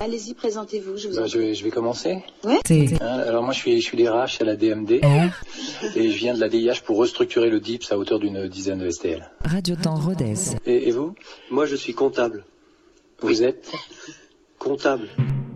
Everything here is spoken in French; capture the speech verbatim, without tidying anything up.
allez-y, présentez-vous, je vous bah, en je, vais, je vais commencer. Ouais. Hein, alors moi je suis, je suis les R H à la D M D et je viens de la D I H pour restructurer le D I P S à hauteur d'une dizaine de S T L. Radio Temps Rodez. Et, et vous? Moi je suis comptable. Vous êtes? Comptable.